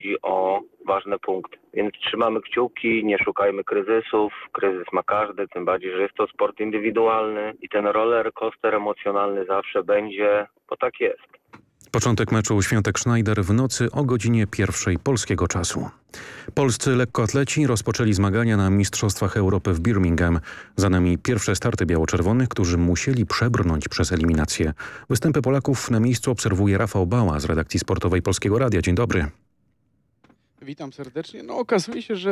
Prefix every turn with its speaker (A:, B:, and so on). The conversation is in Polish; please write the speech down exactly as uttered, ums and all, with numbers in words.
A: chodzi o ważne punkty. Więc trzymamy kciuki, nie szukajmy kryzysów. Kryzys ma każdy, tym bardziej, że jest to sport indywidualny i ten roller coaster emocjonalny zawsze będzie, bo tak jest.
B: Początek meczu Świątek Schneider w nocy o godzinie pierwszej polskiego czasu. Polscy lekkoatleci rozpoczęli zmagania na Mistrzostwach Europy w Birmingham. Za nami pierwsze starty biało-czerwonych, którzy musieli przebrnąć przez eliminację. Występy Polaków na miejscu obserwuje Rafał Bała z redakcji sportowej Polskiego Radia. Dzień dobry.
C: Witam serdecznie. No okazuje się, że